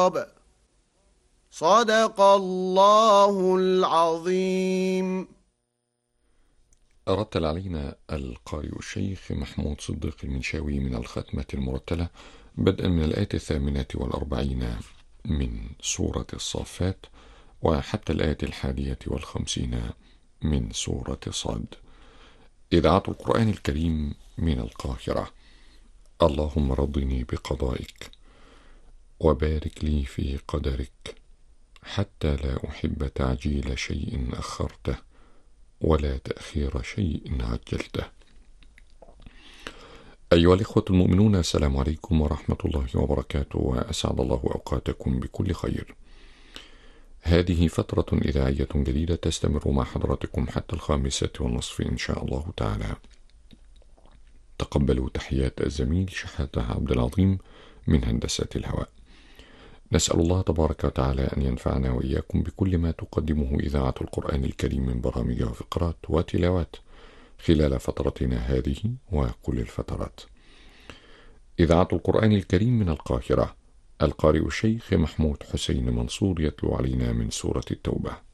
الصواب. صدق الله العظيم. رتل علينا القارئ الشيخ محمود صديق المنشاوي من الختمة المرتلة بدءا من الآية 48 من سورة الصافات وحتى الآية 51 من سورة صاد. إذاعة القرآن الكريم من القاهرة. اللهم رضني بقضائك وبارك لي في قدرك حتى لا أحب تعجيل شيء أخرته ولا تأخير شيء عجلته. أيها الإخوة المؤمنون، السلام عليكم ورحمة الله وبركاته، وأسعد الله أوقاتكم بكل خير. هذه فترة إذاعية جديدة تستمر مع حضراتكم حتى 5:30 إن شاء الله تعالى. تقبلوا تحيات الزميل شحاتة عبد العظيم من هندسة الهواء. نسأل الله تبارك وتعالى أن ينفعنا وإياكم بكل ما تقدمه إذاعة القرآن الكريم من برامج وفقرات وتلاوات خلال فترتنا هذه وكل الفترات. إذاعة القرآن الكريم من القاهرة. القارئ الشيخ محمود حسين منصور يتلو علينا من سورة التوبة.